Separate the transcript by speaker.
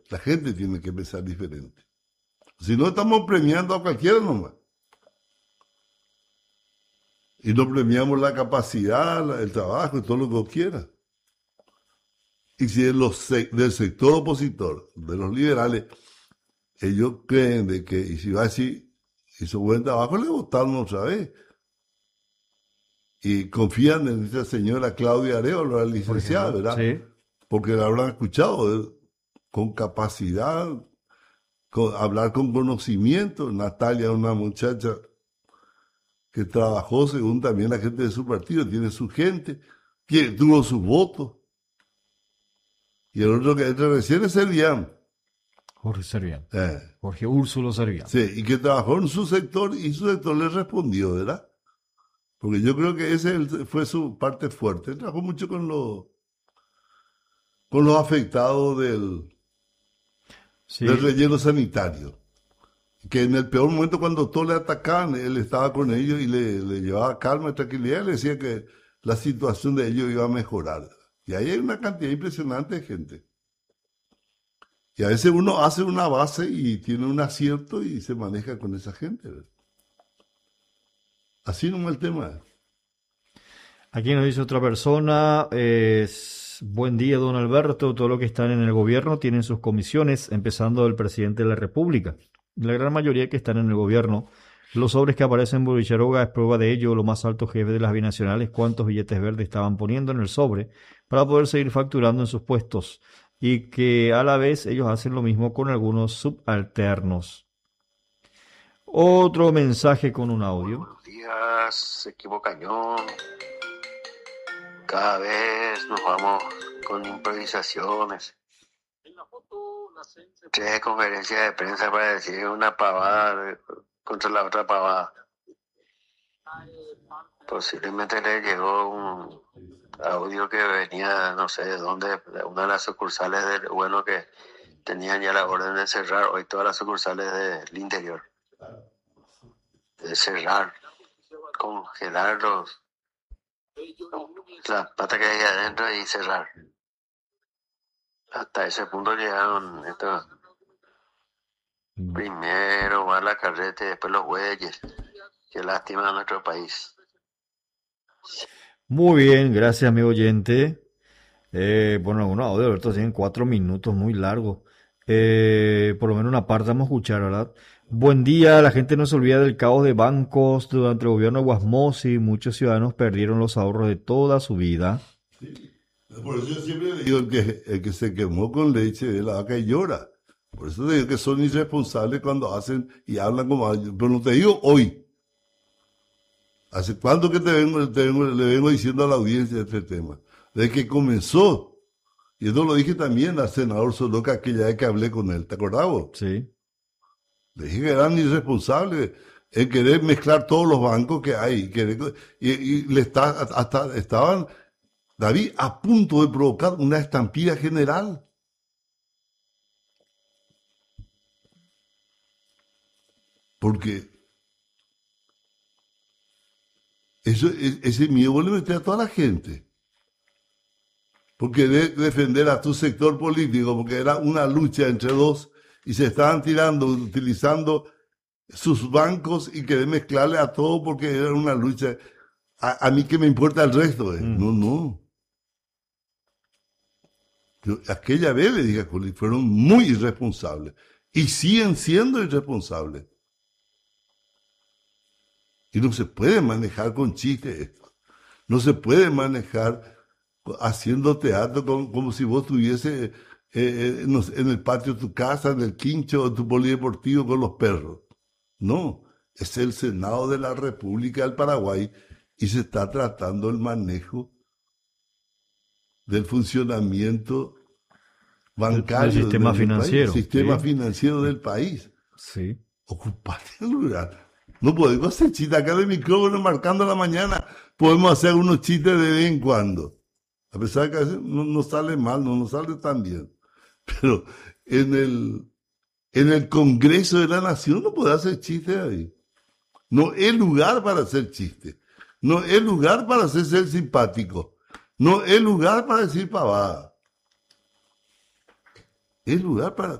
Speaker 1: La gente tiene que pensar diferente. Si no, estamos premiando a cualquiera nomás. Y no premiamos la capacidad, el trabajo y todo lo que vos quieras. Y si del sector opositor, de los liberales, ellos creen de que, y si va así, hizo buen trabajo, le votaron otra vez. Y confían en esa señora Claudia Arevalo, la licenciada, ¿verdad?
Speaker 2: Sí.
Speaker 1: Porque la habrán escuchado con capacidad, hablar con conocimiento. Natalia, una muchacha que trabajó según también la gente de su partido, tiene su gente, tuvo sus votos. Y el otro que entra recién es Servián.
Speaker 2: Jorge Servián. Jorge Úrsulo Servián.
Speaker 1: Sí, y que trabajó en su sector y su sector le respondió, ¿verdad? Porque yo creo que ese fue su parte fuerte. Trabajó mucho con los afectados del relleno sanitario. Que en el peor momento, cuando todos le atacaban, él estaba con ellos y le llevaba calma y tranquilidad, le decía que la situación de ellos iba a mejorar. Y ahí hay una cantidad impresionante de gente. Y a veces uno hace una base y tiene un acierto y se maneja con esa gente, ¿verdad? Así no es el tema.
Speaker 2: Aquí nos dice otra persona, buen día, don Alberto, todos los que están en el gobierno tienen sus comisiones, empezando del presidente de la República. La gran mayoría que están en el gobierno, los sobres que aparecen en Bolicharoga es prueba de ello. Los más altos jefes de las binacionales, cuántos billetes verdes estaban poniendo en el sobre para poder seguir facturando en sus puestos, y que a la vez ellos hacen lo mismo con algunos subalternos. Otro mensaje con un audio.
Speaker 3: Buenos días, equipo Cañón. Cada vez nos vamos con improvisaciones. Tres conferencias de prensa para decir una pavada contra la otra pavada. Posiblemente le llegó un audio que venía, no sé de dónde, de una de las sucursales del bueno que tenían ya la orden de cerrar hoy todas las sucursales del interior. De cerrar, congelar las patas que hay adentro y cerrar. Hasta ese punto llegaron estos. Primero va la carreta y después los bueyes. Qué lástima a nuestro país.
Speaker 2: Muy bien, gracias, amigo oyente. Bueno, algunos audios, Alberto, tienen 4 minutos, muy largo. Por lo menos una parte vamos a escuchar, ¿verdad? Buen día, la gente no se olvida del caos de bancos durante el gobierno de Guasmosi. Muchos ciudadanos perdieron los ahorros de toda su vida.
Speaker 1: Sí. Por eso yo siempre le digo, el que se quemó con leche de la vaca y llora. Por eso te digo que son irresponsables cuando hacen y hablan como... Pero no te digo hoy. ¿Hace cuánto que le vengo diciendo a la audiencia de este tema? Desde que comenzó. Y eso lo dije también al senador Soroka aquella vez que hablé con él. ¿Te acordás vos?
Speaker 2: Sí.
Speaker 1: Le dije que eran irresponsables en querer mezclar todos los bancos que hay. Estaban, David, a punto de provocar una estampida general. Porque ese miedo le mete a toda la gente. Porque defender a tu sector político, porque era una lucha entre dos y se estaban tirando, utilizando sus bancos y querer mezclarle a todo porque era una lucha. A mí que me importa el resto. No. Yo, aquella vez le dije a Juli, fueron muy irresponsables y siguen siendo irresponsables. Y no se puede manejar con chistes esto. No se puede manejar haciendo teatro como si vos estuviese en el patio de tu casa, en el quincho, en tu polideportivo con los perros. No, es el Senado de la República del Paraguay y se está tratando el manejo del funcionamiento bancario
Speaker 2: del sistema financiero.
Speaker 1: País, sistema financiero del país.
Speaker 2: Sí.
Speaker 1: Ocupate el lugar. No podemos hacer chistes acá de micrófono marcando la mañana. Podemos hacer unos chistes de vez en cuando. A pesar de que a veces no sale mal, no nos sale tan bien. Pero en el Congreso de la Nación no puede hacer chistes ahí. No es lugar para hacer chistes. No es lugar para ser simpático. No es lugar para decir pavada. Es lugar para